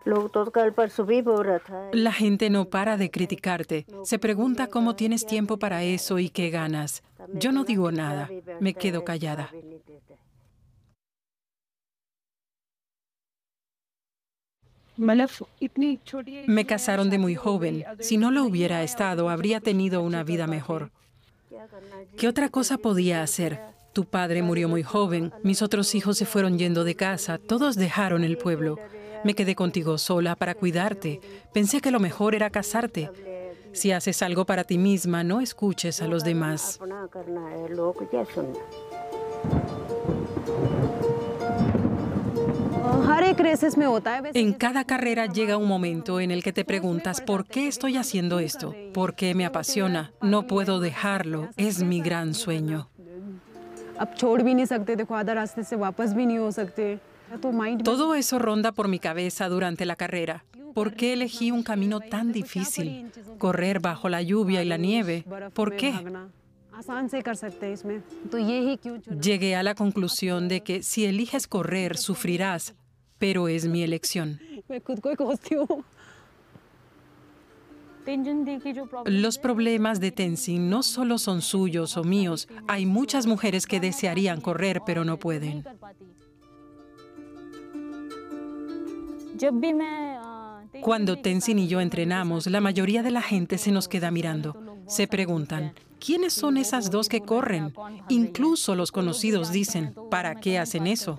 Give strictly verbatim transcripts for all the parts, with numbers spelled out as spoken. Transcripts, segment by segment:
La gente no para de criticarte. Se pregunta cómo tienes tiempo para eso y qué ganas. Yo no digo nada. Me quedo callada. Me casaron de muy joven. Si no lo hubiera estado, habría tenido una vida mejor. ¿Qué otra cosa podía hacer? Tu padre murió muy joven. Mis otros hijos se fueron yendo de casa. Todos dejaron el pueblo. Me quedé contigo sola para cuidarte. Pensé que lo mejor era casarte. Si haces algo para ti misma, no escuches a los demás. En cada carrera llega un momento en el que te preguntas, ¿por qué estoy haciendo esto? ¿Por qué me apasiona? No puedo dejarlo. Es mi gran sueño. Todo eso ronda por mi cabeza durante la carrera. ¿Por qué elegí un camino tan difícil? Correr bajo la lluvia y la nieve. ¿Por qué? Llegué a la conclusión de que si eliges correr, sufrirás, pero es mi elección. Los problemas de Tenzin no solo son suyos o míos. Hay muchas mujeres que desearían correr, pero no pueden. Cuando Tenzin y yo entrenamos, la mayoría de la gente se nos queda mirando. Se preguntan, ¿quiénes son esas dos que corren? Incluso los conocidos dicen, ¿para qué hacen eso?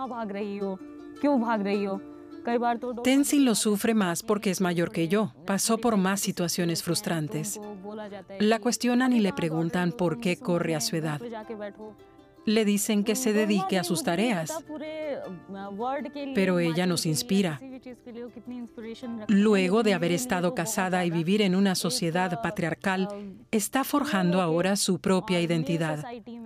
Tenzin lo sufre más porque es mayor que yo. Pasó por más situaciones frustrantes. La cuestionan y le preguntan por qué corre a su edad. Le dicen que se dedique a sus tareas, pero ella nos inspira. Luego de haber estado casada y vivir en una sociedad patriarcal, está forjando ahora su propia identidad.